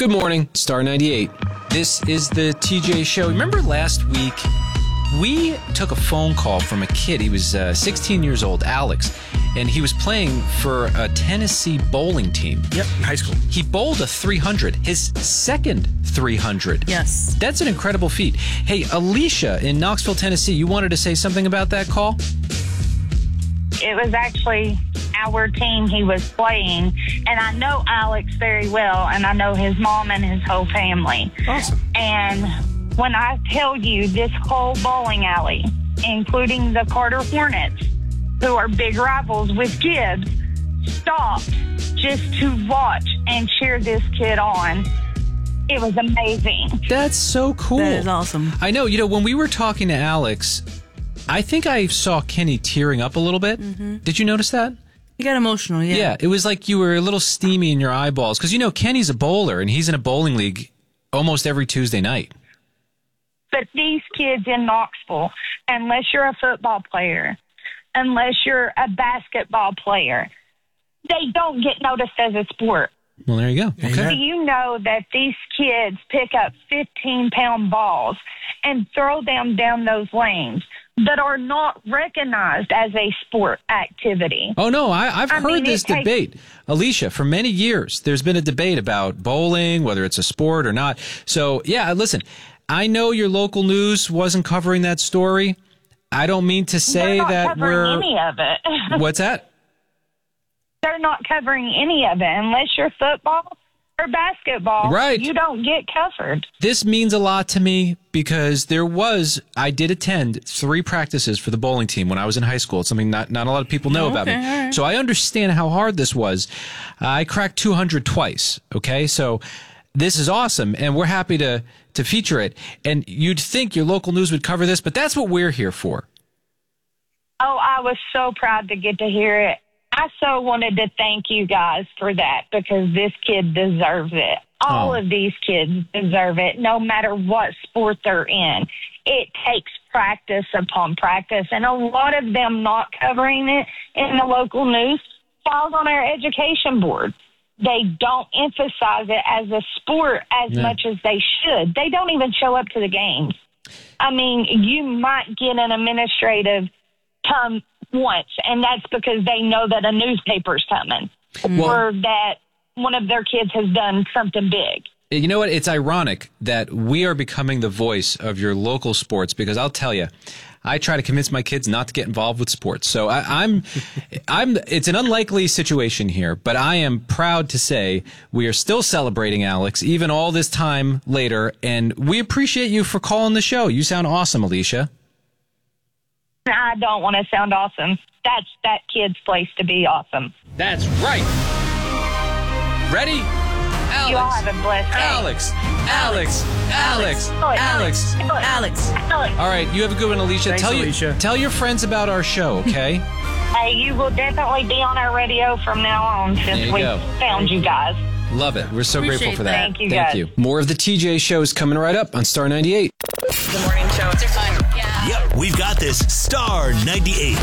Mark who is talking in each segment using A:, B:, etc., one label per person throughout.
A: Good morning, Star 98. This is the TJ Show. Remember last week, we took a phone call from a kid. He was 16 years old, Alex, and he was playing for a Tennessee bowling team.
B: Yep, in high school.
A: He bowled a 300, his second 300.
C: Yes.
A: That's an incredible feat. Hey, Alicia in Knoxville, Tennessee, you wanted to say something about that call?
D: It was actually our team he was playing, and I know Alex very well, and I know his mom and his whole family.
B: Awesome.
D: And when I tell you this whole bowling alley, including the Carter Hornets, who are big rivals with Gibbs, stopped just to watch and cheer this kid on. It was amazing.
A: That's so cool.
C: That is awesome.
A: I know. When we were talking to Alex, I think I saw Kenny tearing up a little bit. Mm-hmm. Did you notice that?
C: You got emotional, yeah.
A: Yeah, it was like you were a little steamy in your eyeballs. Because, Kenny's a bowler, and he's in a bowling league almost every Tuesday night.
D: But these kids in Knoxville, unless you're a football player, unless you're a basketball player, they don't get noticed as a sport.
A: Well, there you go.
D: Do
A: Okay.
D: you know that these kids pick up 15-pound balls and throw them down those lanes that are not recognized as a sport activity?
A: Oh, no, I've heard this debate. Alicia, for many years, there's been a debate about bowling, whether it's a sport or not. So, yeah, listen, I know your local news wasn't covering that story. I don't mean to say that we're...
D: They're not covering any of it.
A: What's that?
D: They're not covering any of it. Unless you're football or basketball,
A: right.
D: You don't get covered.
A: This means a lot to me because I did attend 3 practices for the bowling team when I was in high school. It's something not a lot of people know about me.
C: Right.
A: So I understand how hard this was. I cracked 200 twice, okay? So this is awesome, and we're happy to feature it. And you'd think your local news would cover this, but that's what we're here for.
D: Oh, I was so proud to get to hear it. I so wanted to thank you guys for that because this kid deserves it. All of these kids deserve it, no matter what sport they're in. It takes practice upon practice, and a lot of them not covering it in the local news falls on our education board. They don't emphasize it as a sport as much as they should. They don't even show up to the games. I mean, you might get an administrative come once, and that's because they know that a newspaper's coming or that one of their kids has done something big.
A: You know what? It's ironic that we are becoming the voice of your local sports because I'll tell you, I try to convince my kids not to get involved with sports. So it's an unlikely situation here, but I am proud to say we are still celebrating Alex, even all this time later, and we appreciate you for calling the show. You sound awesome, Alicia.
D: I don't want to sound awesome. That's that kid's place to be awesome.
A: That's right. Ready? Alex.
D: You all have a blessed day.
A: Alex. All right, you have a good one, Alicia.
B: Thanks, Alicia.
A: Tell your friends about our show, okay?
D: Hey, you will definitely be on our radio from now on since we found you guys.
A: Love it. We're so grateful for that.
D: Thank you, guys.
A: More of the TJ Show is coming right up on Star 98.
E: The morning show. They're fun. Yeah.
F: Yep, we've got this. Star 98.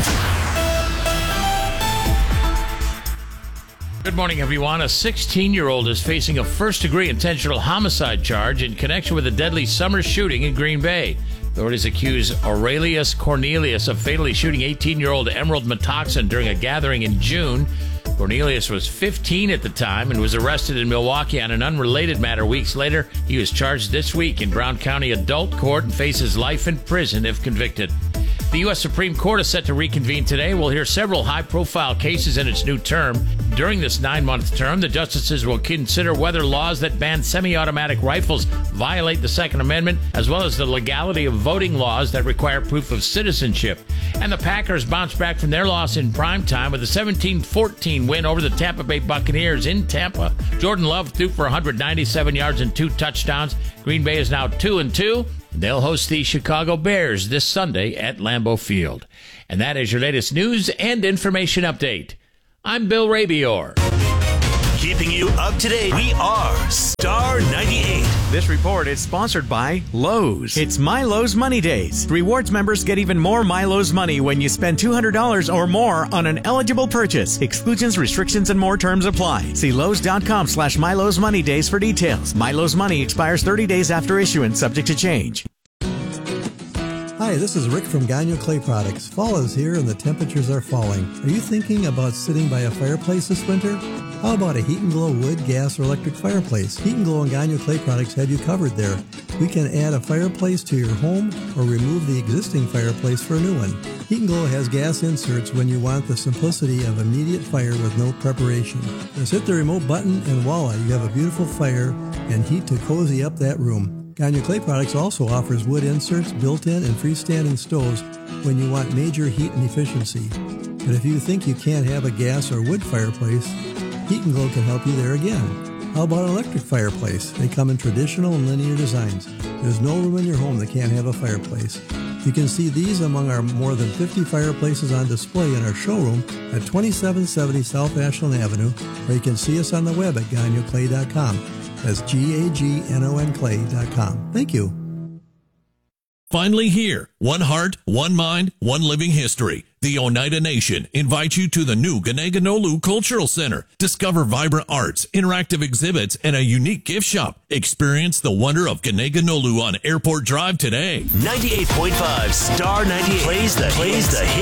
G: Good morning, everyone. A 16-year-old is facing a first-degree intentional homicide charge in connection with a deadly summer shooting in Green Bay. Authorities accuse Aurelius Cornelius of fatally shooting 18-year-old Emerald Metoxen during a gathering in June. Cornelius was 15 at the time and was arrested in Milwaukee on an unrelated matter weeks later. He was charged this week in Brown County Adult Court and faces life in prison if convicted. The U.S. Supreme Court is set to reconvene today. We'll hear several high-profile cases in its new term. During this 9-month term, the justices will consider whether laws that ban semi-automatic rifles violate the Second Amendment, as well as the legality of voting laws that require proof of citizenship. And the Packers bounced back from their loss in primetime with a 17-14 win over the Tampa Bay Buccaneers in Tampa. Jordan Love threw for 197 yards and 2 touchdowns. Green Bay is now 2-2. They'll host the Chicago Bears this Sunday at Lambeau Field. And that is your latest news and information update. I'm Bill Rabior.
F: Keep keeping you up to date. We are Star 98.
B: This report is sponsored by Lowe's. It's My Lowe's Money Days. Rewards members get even more My Lowe's money when you spend $200 or more on an eligible purchase. Exclusions, restrictions, and more terms apply. See Lowe's.com/My Lowe's Money Days for details. My Lowe's Money expires 30 days after issuance, subject to change.
H: Hi, this is Rick from Gagnon Clay Products. Fall is here and the temperatures are falling. Are you thinking about sitting by a fireplace this winter? How about a Heat and Glow wood, gas, or electric fireplace? Heat and Glow and Gagnon Clay Products have you covered there. We can add a fireplace to your home or remove the existing fireplace for a new one. Heat and Glow has gas inserts when you want the simplicity of immediate fire with no preparation. Just hit the remote button and voila, you have a beautiful fire and heat to cozy up that room. Gagnon Clay Products also offers wood inserts, built-in and freestanding stoves when you want major heat and efficiency. But if you think you can't have a gas or wood fireplace, Heat and Glow can help you there again. How about an electric fireplace? They come in traditional and linear designs. There's no room in your home that can't have a fireplace. You can see these among our more than 50 fireplaces on display in our showroom at 2770 South Ashland Avenue, or you can see us on the web at GagnonClay.com. That's GAGNON Clay.com. Thank you.
I: Finally here, one heart, one mind, one living history. The Oneida Nation invites you to the new Ganeganolu Cultural Center. Discover vibrant arts, interactive exhibits, and a unique gift shop. Experience the wonder of Ganeganolu on Airport Drive today.
F: 98.5 Star 98 plays the hit.